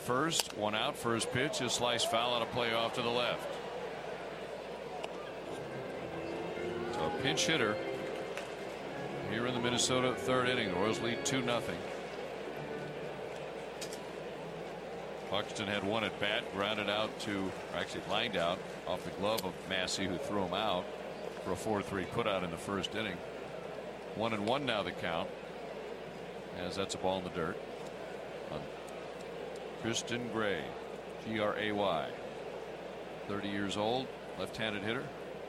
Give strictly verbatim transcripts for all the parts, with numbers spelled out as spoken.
first, one out. First pitch, a slice foul on a play off to the left. So a pinch hitter here in the Minnesota third inning. The Royals lead two nothing. Buxton had one at bat, grounded out to, or actually lined out off the glove of Massey, who threw him out for a four three putout in the first inning. One and one now the count, as that's a ball in the dirt. On Christian Gray, G R A Y, thirty years old, left-handed hitter.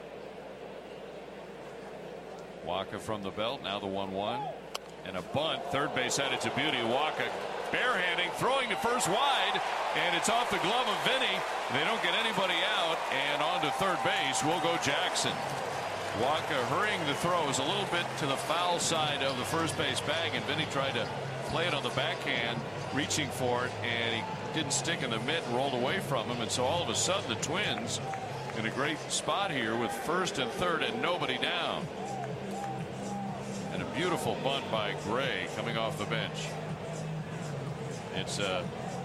Waka from the belt, now the one one, and a bunt. Third base headed to beauty. Waka barehanding, throwing to first wide, and it's off the glove of Vinny. They don't get anybody out, and on to third base will go Jackson. Waka hurrying the throws a little bit to the foul side of the first base bag, and Vinny tried to play it on the backhand, reaching for it, and he didn't stick in the mitt and rolled away from him. And so all of a sudden the Twins in a great spot here with first and third and nobody down. And a beautiful bunt by Gray coming off the bench. It's a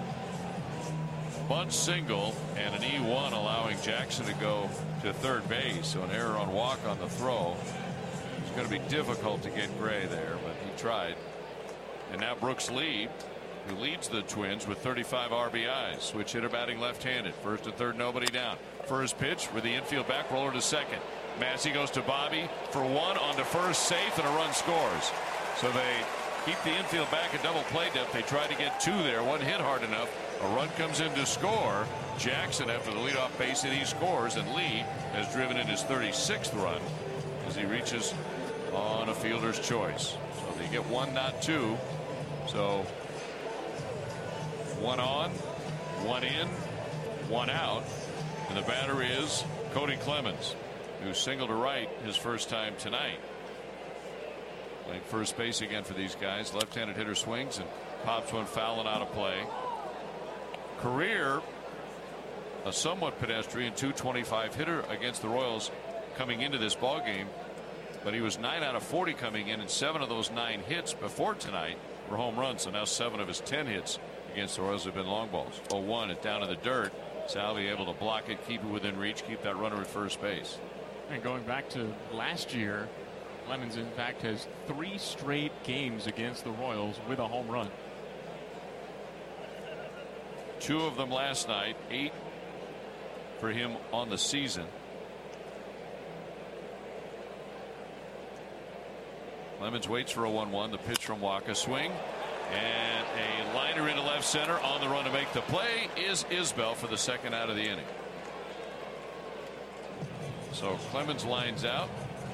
bunt single and an E one, allowing Jackson to go to third base. So an error on walk on the throw. It's going to be difficult to get Gray there, but he tried. And now Brooks Lee, who leads the Twins with thirty-five R B Is. Switch hitter batting left-handed. First and third, nobody down. First pitch with the infield back roller to second. Massey goes to Bobby for one, on to first, safe, and a run scores. So they keep the infield back at double play depth. They try to get two there. One hit hard enough. A run comes in to score. Jackson, after the leadoff base hit, he scores, and Lee has driven in his thirty-sixth run as he reaches on a fielder's choice. So they get one, not two. So one on, one in, one out, and the batter is Cody Clemens, who singled to right his first time tonight. Playing first base again for these guys. Left-handed hitter swings and pops one foul and out of play. Career, a somewhat pedestrian two twenty-five hitter against the Royals coming into this ball game, but he was nine out of forty coming in, and seven of those nine hits before tonight were home runs. So now seven of his ten hits against the Royals have been long balls. oh one, it down in the dirt. Salvi able to block it, keep it within reach, keep that runner at first base. And going back to last year, Clemens in fact has three straight games against the Royals with a home run. Two of them last night, eight for him on the season. Clemens waits for a one one. The pitch from Waka, swing, and a liner into left center. On the run to make the play is Isbell for the second out of the inning. So Clemens lines out.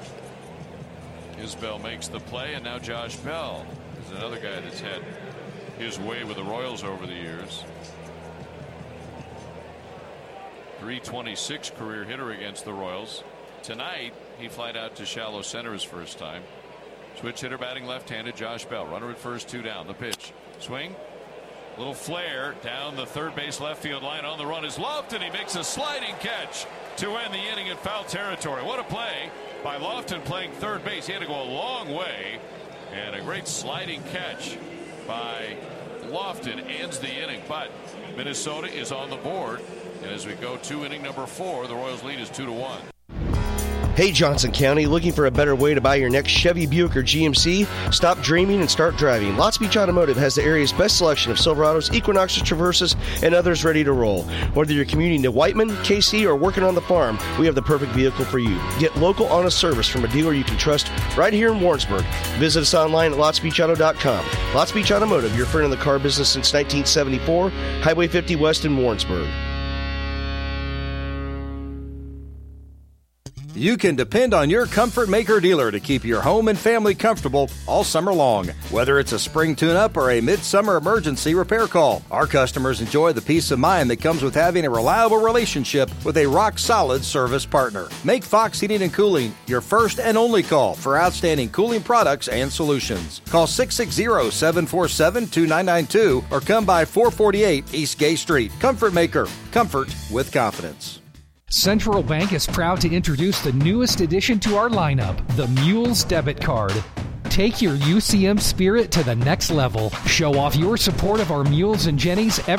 Isbell makes the play, and now Josh Bell is another guy that's had his way with the Royals over the years. three twenty-six career hitter against the Royals. Tonight he flied out to shallow center his first time. Switch hitter batting left-handed, Josh Bell. Runner at first, two down. The pitch, swing, little flare down the third base left field line. On the run is Lofton. He makes a sliding catch to end the inning in foul territory. What a play by Lofton, playing third base. He had to go a long way, and a great sliding catch by Lofton ends the inning. But Minnesota is on the board, and as we go to inning number four, the Royals lead is two to one. Hey, Johnson County, looking for a better way to buy your next Chevy, Buick, or G M C? Stop dreaming and start driving. Lots Beach Automotive has the area's best selection of Silverados, Equinoxes, Traverses, and others ready to roll. Whether you're commuting to Whiteman, K C, or working on the farm, we have the perfect vehicle for you. Get local, honest service from a dealer you can trust right here in Warrensburg. Visit us online at lots beach auto dot com. Lots Beach Automotive, your friend in the car business since nineteen seventy-four, Highway fifty West in Warrensburg. You can depend on your Comfort Maker dealer to keep your home and family comfortable all summer long. Whether it's a spring tune-up or a midsummer emergency repair call, our customers enjoy the peace of mind that comes with having a reliable relationship with a rock-solid service partner. Make Fox Heating and Cooling your first and only call for outstanding cooling products and solutions. Call six six zero, seven four seven, two nine nine two or come by four forty-eight East Gay Street. Comfort Maker. Comfort with confidence. Central Bank is proud to introduce the newest addition to our lineup, the Mules Debit Card. Take your U C M spirit to the next level. Show off your support of our Mules and Jennies every